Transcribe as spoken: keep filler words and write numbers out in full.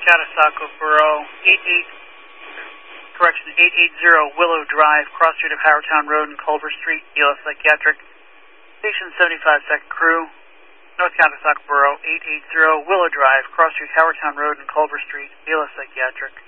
Catasauqua Borough, eighty-eight, correction, eight eighty Willow Drive, cross street of Howardtown Road and Culver Street, B L S Psychiatric. Station seventy-five, second crew. North Catasauqua Borough, eight eighty Willow Drive, cross street Howardtown Road and Culver Street, B L S Psychiatric.